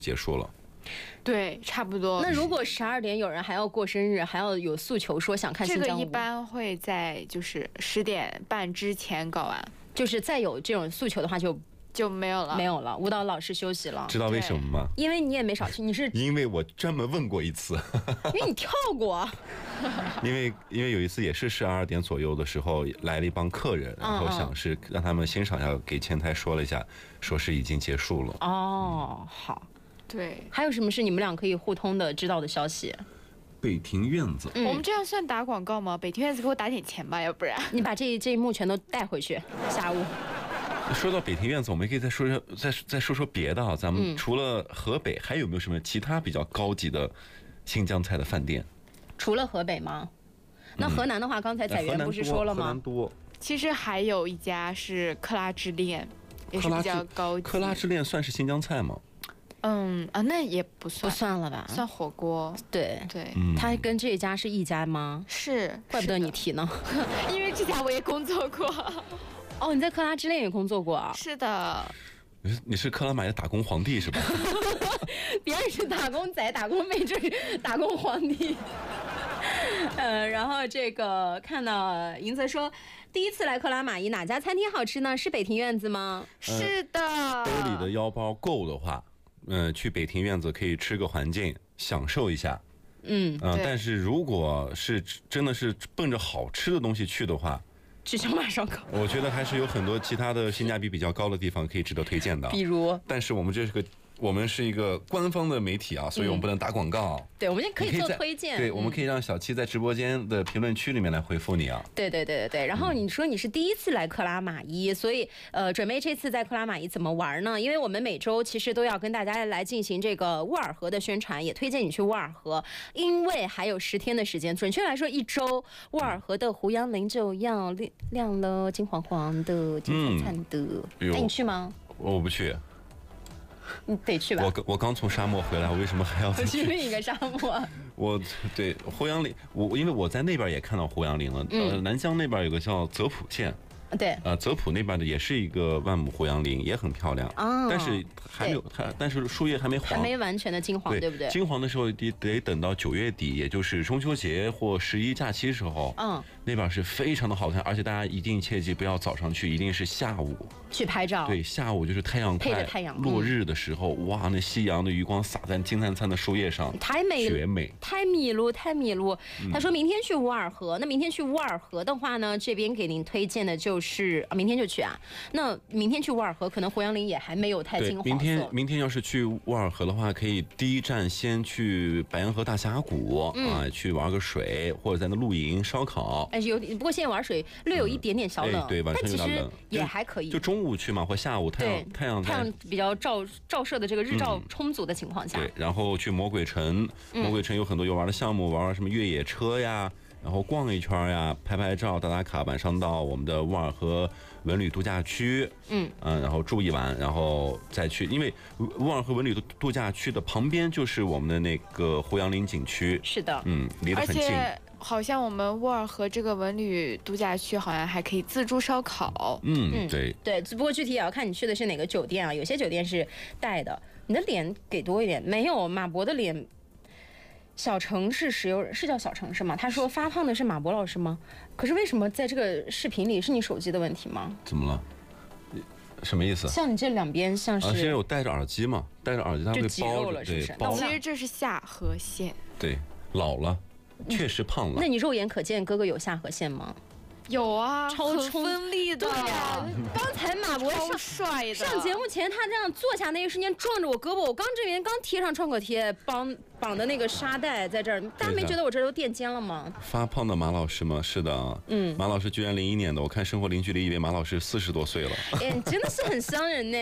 结束了。 对，差不多。 那如果12点有人还要过生日，还要有诉求说想看新疆舞， 这个一般会在就是10点半之前搞完， 就是再有这种诉求的话就没有了， 没有了。 舞蹈老师休息了。 知道为什么吗？ 因为你也没少去，你是因为我专门问过一次， 因为你跳过。 因为有一次也是12点左右的时候来了一帮客人，然后想是让他们欣赏一下，给前台说了一下，说是已经结束了。 哦，好。 对， 还有什么是你们俩可以互通的知道的消息？ 北庭院子， 我们这样算打广告吗？北庭院子给我打点钱吧，要不然你把这一幕全都带回去。下午说到北庭院子，我们可以再说说别的啊。咱们除了河北，还有没有什么其他比较高级的新疆菜的饭店？ 除了河北吗？那河南的话，刚才载源不是说了吗？ 河南多。 其实还有一家是克拉之恋，也是比较高级。 克拉之恋算是新疆菜吗？ 那也不算了吧， 算火锅。 对，它跟这家是一家吗？ 是， 怪不得你提呢， 因为这家我也工作过。 哦，你在克拉之恋也工作过啊？ 是的。 你是克拉玛依的打工皇帝是吧？ 别人是打工仔、打工妹，这是打工皇帝。然后这个看到银泽说，第一次来克拉玛依哪家餐厅好吃呢？是北庭院子吗？ 是的。 兜里的腰包够的话，去北庭院子可以吃个环境，享受一下。但是如果是真的是奔着好吃的东西去的话， 去小马烧烤， 我觉得还是有很多其他的性价比比较高的地方可以值得推荐的。 比如， 但是我们是一个官方的媒体啊，所以我们不能打广告。 对，我们也可以做推荐。 对，我们可以让小七在直播间的评论区里面来回复你啊。 对。然后你说你是第一次来克拉玛依，所以准备这次在克拉玛依怎么玩呢？因为我们每周其实都要跟大家来进行这个沃尔河的宣传，也推荐你去沃尔河，因为还有10天的时间，准确来说1周，沃尔河的胡杨林就要亮了，金黄黄的，金灿灿的。你去吗？ 我不去。 你得去吧。 我刚从沙漠回来，我为什么还要再去另一个沙漠？ 对胡杨林，因为我在那边也看到胡杨林了。南疆那边有个叫泽普县。 对， 泽普那边的也是一个万亩胡杨林，也很漂亮。但是还没有但是树叶还没黄， 还没完全的金黄，对不对？ 金黄的时候得等到9月底，也就是中秋节或11假期时候。那边是非常的好看，而且大家一定切记不要早上去，一定是下午去拍照。 对，下午就是太阳快落日的时候，哇，那夕阳的余光洒在金灿灿的树叶上， 太美， 绝美， 太迷路。他说明天去乌尔河，那明天去乌尔河的话呢，这边给您推荐的就是明天就去啊。那明天去乌尔河，可能胡杨林也还没有太金黄色。 明天要是去乌尔河的话，可以第一站先去白洋河大峡谷去玩个水，或者在那露营烧烤。 不过现在玩水略有一点点小冷， 对，晚上有点冷， 也还可以。 就中午去嘛，或下午太阳比较照射的这个日照充足的情况下。 对，然后去魔鬼城，魔鬼城有很多游玩的项目，玩什么越野车呀，然后逛一圈呀，拍照打卡，晚上到我们的沃尔河文旅度假区，然后住一晚，然后再去，因为沃尔河文旅度假区的旁边就是我们的那个胡杨林景区。 是的， 离得很近。 好像我们沃尔河这个文旅度假区好像还可以自助烧烤。 对， 不过具体也要看你去的是哪个酒店啊，有些酒店是带的。你的脸给多一点，没有马博的脸。小城市是叫小城市吗？他说发胖的是马博老师吗？可是为什么在这个视频里是你手机的问题吗？ 怎么了？什么意思？ 像你这两边像是因为我戴着耳机嘛，戴着耳机它会包了，是不是？ 其实这是下颌线。 对，老了。确实胖了。 那你肉眼可见哥哥有下颌线吗？ 有啊， 超锋利的。 对呀，刚才马博帅的上节目前，他这样坐下那一瞬间撞着我胳膊，我这边刚贴上创可贴，绑的那个沙袋在这儿，大家没觉得我这都垫肩了吗？ 发胖的马老师吗？是的，马老师居然01年的，我看《生活零距离》以为马老师40多岁了。 真的是很伤人呢。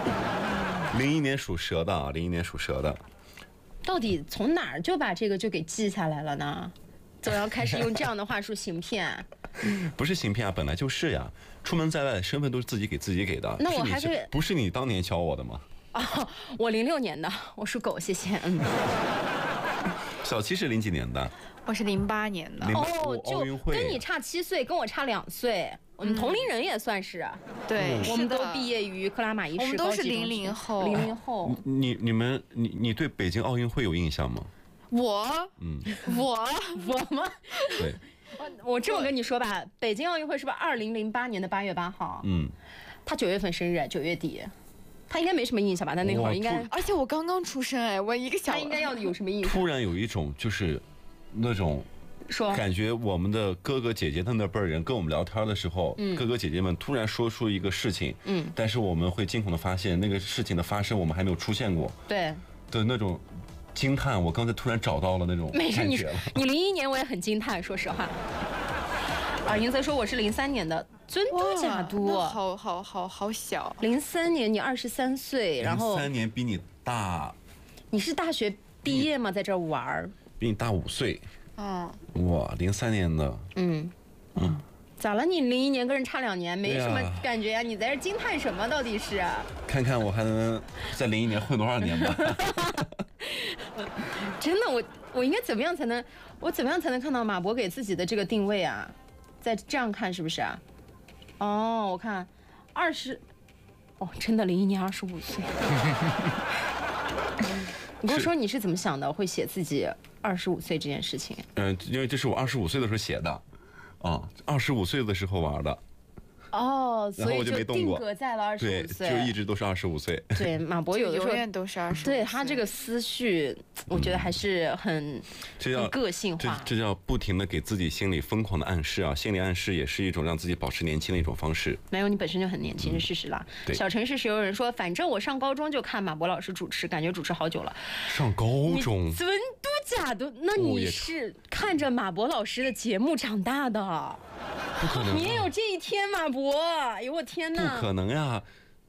01年属蛇的，01年属蛇的。 到底从哪儿就把这个就给记下来了呢？总要开始用这样的话术行骗？ 不是行骗啊，本来就是呀。出门在外，身份都是自己给自己给的。 那我还是不是你当年教我的吗？ 我06年的，我属狗，谢谢。 小七是零几年的？ 我是08年的。 哦，就奥运会跟你差7岁，跟我差2岁，我们同龄人也算是。 对， 我们都是的毕业于克拉玛依市我们都是高级中学 00后。 00后。 你对北京奥运会有印象吗？ 我我吗？ 对， 我这么跟你说吧，北京奥运会是不是2008年的8月8号？他9月份生日，9月底，他应该没什么印象吧？他那会儿应该， 而且我刚刚出生哎，我一个小， 他应该要有什么印象？ 突然有一种就是那种。 说感觉我们的哥哥姐姐他们那辈儿人跟我们聊天的时候，哥哥姐姐们突然说出一个事情，但是我们会惊恐的发现那个事情的发生我们还没有出现过， 对的那种惊叹，我刚才突然找到了那种没事，你感觉了。 你01年我也很惊叹，说实话。啊，银泽说我是03年的，尊都假都， 好小。 03年你23岁，然后 3年比你大， 你是大学毕业吗？在这儿玩儿？ 比你大5岁。 嗯， 哇，03年的。 咋了？你01年跟人差2年，没什么对呀感觉呀？你在这惊叹什么？到底是？ 看看我还能在01年混多少年吧。 真的，我应该怎么样才能？我怎么样才能看到马博给自己的这个定位啊？再这样看是不是啊？哦，我看20，哦，真的01年25岁。你跟我说你是怎么想的？会写自己25岁这件事情？ 因为这是我25岁的时候写的，啊，25岁的时候玩的。 哦，所然后以我就没动过定格在了对， 25岁， 就一直都是25岁。 对，马博有的时候永远都是25岁。 对他这个思绪，我觉得还是很这叫个性化。 这叫不停的给自己心里疯狂的暗示啊！心理暗示也是一种让自己保持年轻的一种方式。 没有，你本身就很年轻，是事实啦。 对小城市时有人说，反正我上高中就看马博老师主持，感觉主持好久了。 上高中， 尊都假的，那你是看着马博老师的节目长大的？ 不可能、啊， 你也有这一天，马博？哎呦我天哪！ 不可能呀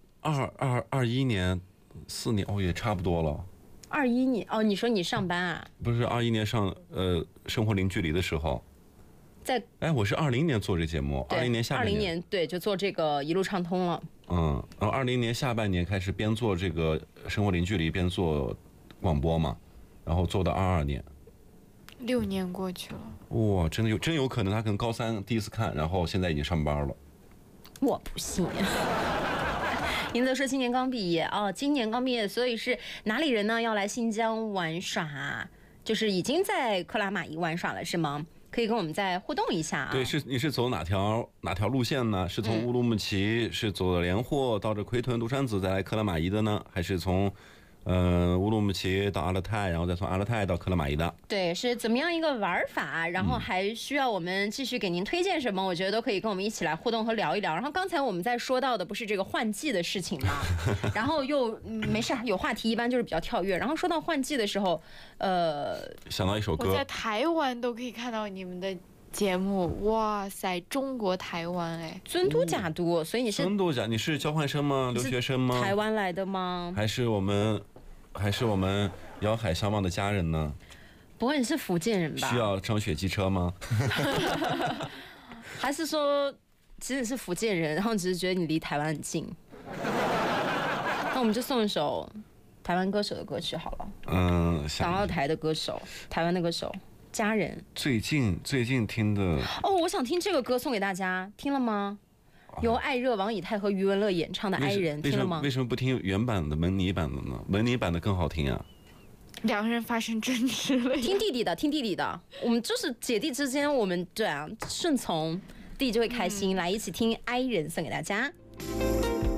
！21年4年哦，也差不多了。 21年哦，你说你上班啊？ 不是21年上生活零距离的时候， 在我是20年做这节目，20年下半 20年对就做这个一路畅通了。 然后20年下半年开始边做这个生活零距离边做广播嘛，然后做到22年。 6年过去了。 哇，真有可能他可能高3第一次看，然后现在已经上班了。 我不信。您则说今年刚毕业哦，今年刚毕业，所以是哪里人呢？要来新疆玩耍，就是已经在克拉玛依玩耍了是吗？可以跟我们再互动一下啊。 对，你是走哪条路线呢？是从乌鲁木齐是走的连霍到这奎屯、独山子再来克拉玛依的呢，还是从乌鲁木齐到阿勒泰，然后再从阿勒泰到克拉玛依的？对， 是怎么样一个玩法？然后还需要我们继续给您推荐什么？我觉得都可以跟我们一起来互动和聊一聊。然后刚才我们在说到的不是这个换季的事情吗？然后又没事，有话题一般就是比较跳跃。然后说到换季的时候， 想到一首歌， 我在台湾都可以看到你们的节目，哇塞，中国台湾哎， 尊都假都，所以你是尊都假，你是交换生吗？留学生吗？ 台湾来的吗？ 还是我们遥海相望的家人呢？ 不过你是福建人吧？ 需要张雪机车吗？ 还是说其实是福建人，然后只是觉得你离台湾很近？那我们就送一首台湾歌手的歌曲好了。港澳台的歌手，台湾的歌手。家人最近听的哦，我想听这个歌送给大家，听了吗？由艾热、王以太和余文乐演唱的《爱人》，听了吗？ 为什么不听原版的门尼版的呢？门尼版的更好听啊！ 两个人发生争执了， 听弟弟的，我们就是姐弟之间，我们对啊，顺从弟就会开心。来，一起听《爱人》，送给大家。